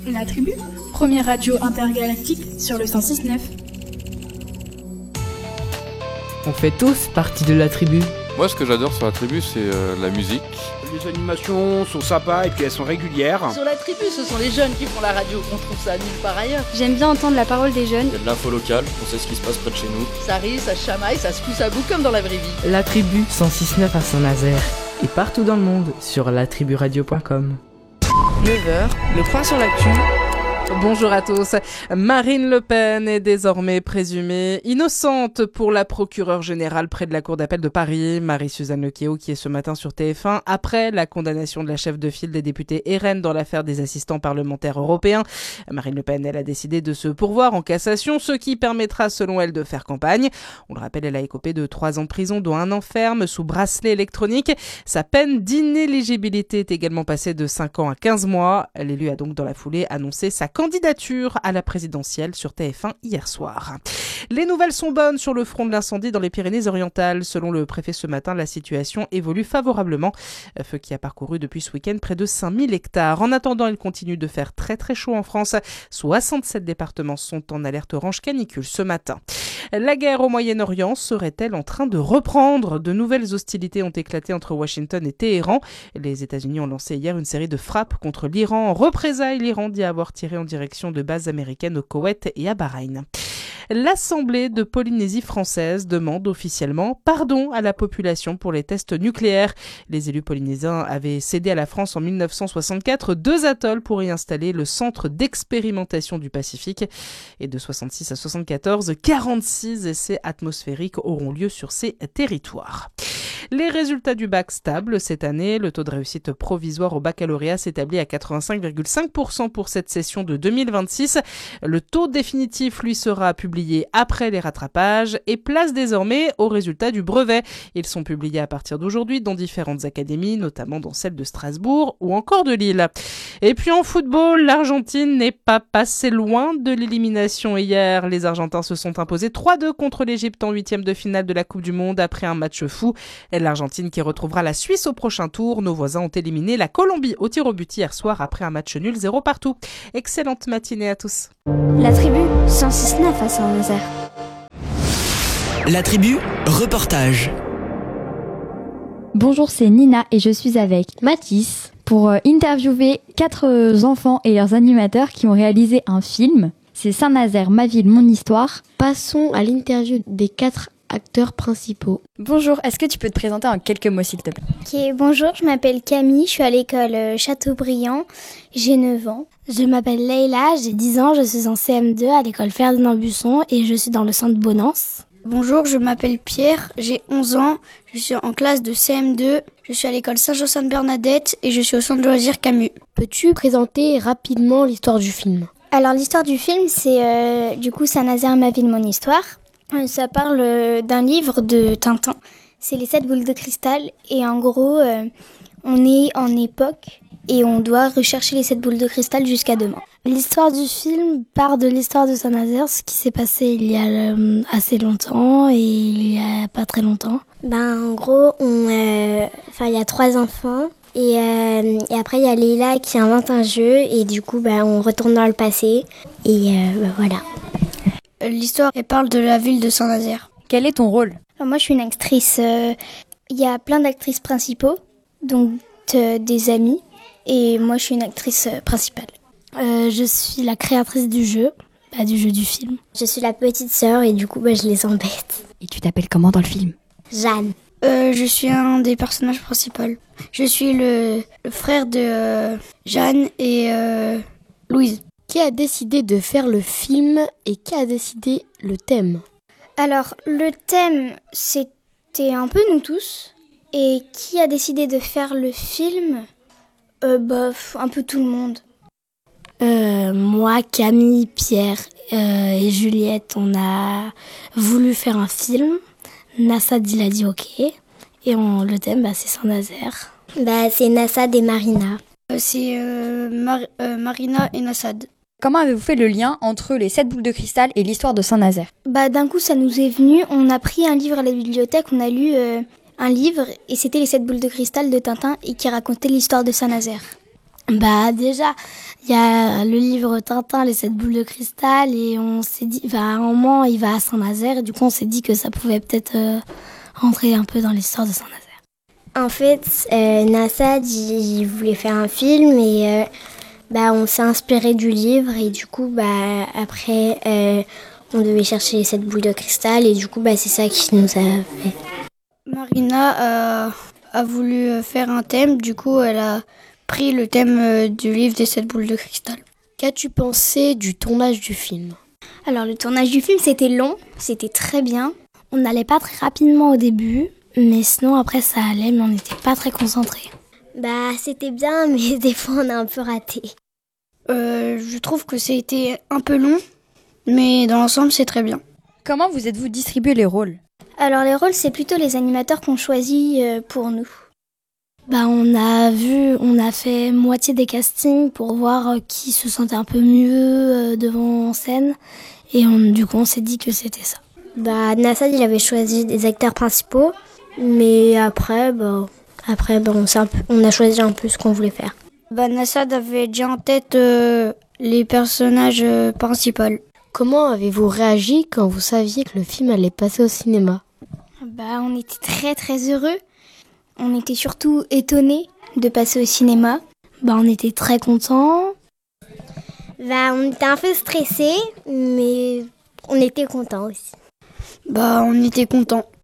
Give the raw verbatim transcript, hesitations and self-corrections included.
La Tribu, première radio intergalactique sur le cent six neuf. On fait tous partie de la tribu. Moi, ce que j'adore sur la tribu, c'est euh, la musique. Les animations sont sympas et puis elles sont régulières. Sur la tribu, ce sont les jeunes qui font la radio. On trouve ça nulle part ailleurs. J'aime bien entendre la parole des jeunes. Il y a de l'info locale, on sait ce qui se passe près de chez nous. Ça rit, ça chamaille, ça se pousse à bout comme dans la vraie vie. La Tribu, cent six neuf à Saint-Nazaire. Et partout dans le monde, sur la tribu radio point com. neuf heures, le point sur l'actu. Bonjour à tous. Marine Le Pen est désormais présumée innocente pour la procureure générale près de la cour d'appel de Paris, Marie-Suzanne Lequéot, qui est ce matin sur T F un après la condamnation de la chef de file des députés R N dans l'affaire des assistants parlementaires européens. Marine Le Pen, elle a décidé de se pourvoir en cassation, ce qui permettra selon elle de faire campagne. On le rappelle, elle a écopé de trois ans de prison, dont un an ferme sous bracelet électronique. Sa peine d'inéligibilité est également passée de cinq ans à quinze mois. L'élu a donc dans la foulée annoncé sa candidature à la présidentielle sur T F un hier soir. Les nouvelles sont bonnes sur le front de l'incendie dans les Pyrénées-Orientales. Selon le préfet ce matin, la situation évolue favorablement. Feu qui a parcouru depuis ce week-end près de cinq mille hectares. En attendant, il continue de faire très très chaud en France. soixante-sept départements sont en alerte orange canicule ce matin. La guerre au Moyen-Orient serait-elle en train de reprendre ? De nouvelles hostilités ont éclaté entre Washington et Téhéran. Les États-Unis ont lancé hier une série de frappes contre l'Iran. En représailles, l'Iran dit avoir tiré en direction de bases américaines au Koweït et à Bahreïn. L'Assemblée de Polynésie française demande officiellement pardon à la population pour les tests nucléaires. Les élus polynésiens avaient cédé à la France en mille neuf cent soixante-quatre deux atolls pour y installer le centre d'expérimentation du Pacifique. Et de soixante-six à soixante-quatorze, quarante-six essais atmosphériques auront lieu sur ces territoires. Les résultats du bac stables cette année. Le taux de réussite provisoire au baccalauréat s'établit à quatre-vingt-cinq virgule cinq pour cent pour cette session de deux mille vingt-six. Le taux définitif, lui, sera publié après les rattrapages et place désormais aux résultats du brevet. Ils sont publiés à partir d'aujourd'hui dans différentes académies, notamment dans celle de Strasbourg ou encore de Lille. Et puis en football, l'Argentine n'est pas passée loin de l'élimination hier. Les Argentins se sont imposés trois deux contre l'Égypte en huitième de finale de la Coupe du Monde après un match fou. L'Argentine qui retrouvera la Suisse au prochain tour. Nos voisins ont éliminé la Colombie au tir au but hier soir après un match nul zéro partout. Excellente matinée à tous. La Tribu, cent six neuf à Saint-Nazaire. La Tribu, reportage. Bonjour, c'est Nina et je suis avec Mathis pour interviewer quatre enfants et leurs animateurs qui ont réalisé un film. C'est Saint-Nazaire, ma ville, mon histoire. Passons à l'interview des quatre acteurs principaux. Bonjour, est-ce que tu peux te présenter en quelques mots s'il te plaît ? Ok, bonjour, je m'appelle Camille, je suis à l'école Châteaubriand, j'ai neuf ans. Je m'appelle Leïla, j'ai dix ans, je suis en C M deux à l'école Ferdinand Buisson et je suis dans le centre Bonance. Bonjour, je m'appelle Pierre, j'ai onze ans, je suis en classe de C M deux, je suis à l'école Saint-Jean-Sainte-Bernadette et je suis au centre de loisirs Camus. Peux-tu présenter rapidement l'histoire du film ? Alors l'histoire du film, c'est euh, du coup Saint-Nazaire, ma ville, mon histoire. Ça parle euh, d'un livre de Tintin, c'est les sept boules de cristal et en gros euh, on est en époque et on doit rechercher les sept boules de cristal jusqu'à demain. L'histoire du film part de l'histoire de Saint-Nazaire, ce qui s'est passé il y a euh, assez longtemps et il y a pas très longtemps. Ben en gros, on, euh, enfin il y a trois enfants et, euh, et après il y a Leïla qui invente un jeu et du coup ben on retourne dans le passé et euh, ben, voilà. L'histoire, elle parle de la ville de Saint-Nazaire. Quel est ton rôle ? Alors moi, je suis une actrice. Il euh, y a plein d'actrices principaux, donc euh, des amis. Et moi, je suis une actrice euh, principale. Euh, je suis la créatrice du jeu, bah, du jeu du film. Je suis la petite sœur et du coup, bah, je les embête. Et tu t'appelles comment dans le film ? Jeanne. Euh, je suis un des personnages principaux. Je suis le, le frère de euh, Jeanne et euh, Louise. Qui a décidé de faire le film et qui a décidé le thème ? Alors, le thème, c'était un peu nous tous. Et qui a décidé de faire le film ? euh, bah, un peu tout le monde. Euh, moi, Camille, Pierre euh, et Juliette, on a voulu faire un film. Nassad, il a dit ok. Et on, le thème, bah, c'est Saint-Nazaire. Bah, c'est Nassad et Marina. Euh, c'est euh, Mar- euh, Marina et Nassad. Comment avez-vous fait le lien entre les sept boules de cristal et l'histoire de Saint-Nazaire ? Bah, d'un coup, ça nous est venu. On a pris un livre à la bibliothèque, on a lu euh, un livre, et c'était les sept boules de cristal de Tintin, et qui racontait l'histoire de Saint-Nazaire. Bah déjà, il y a le livre Tintin, les sept boules de cristal, et on s'est dit, bah, à un moment, il va à Saint-Nazaire, et du coup, on s'est dit que ça pouvait peut-être euh, rentrer un peu dans l'histoire de Saint-Nazaire. En fait, euh, Nassad, il, il voulait faire un film, et euh, bah, on s'est inspiré du livre, et du coup, bah, après, euh, on devait chercher les sept boules de cristal, et du coup, bah, c'est ça qui nous a fait. Marina euh, a voulu faire un thème, du coup, elle a pris le thème du livre des sept boules de cristal. Qu'as-tu pensé du tournage du film ? Alors le tournage du film c'était long, c'était très bien. On n'allait pas très rapidement au début, mais sinon après ça allait, mais on n'était pas très concentrés. Bah c'était bien, mais des fois on a un peu raté. Euh, je trouve que c'était un peu long, mais dans l'ensemble c'est très bien. Comment vous êtes-vous distribué les rôles ? Alors les rôles c'est plutôt les animateurs qu'on choisit pour nous. Bah, on a vu, on a fait moitié des castings pour voir qui se sentait un peu mieux devant en scène. Et on, du coup, on s'est dit que c'était ça. Bah, Nassad, il avait choisi des acteurs principaux. Mais après, bah, après, bah, on, un peu, on a choisi un peu ce qu'on voulait faire. Bah, Nassad avait déjà en tête euh, les personnages euh, principaux. Comment avez-vous réagi quand vous saviez que le film allait passer au cinéma ? Bah, on était très très heureux. On était surtout étonnés de passer au cinéma. Bah, on était très contents. Bah, on était un peu stressés, mais on était contents aussi. Bah, on était contents.